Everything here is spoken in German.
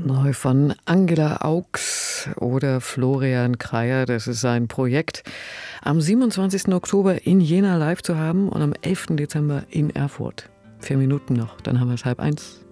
Neu von Angela Augs oder Florian Kreyer. Das ist sein Projekt, am 27. Oktober in Jena live zu haben und am 11. Dezember in Erfurt. 4 Minuten noch, dann haben wir es 12:30.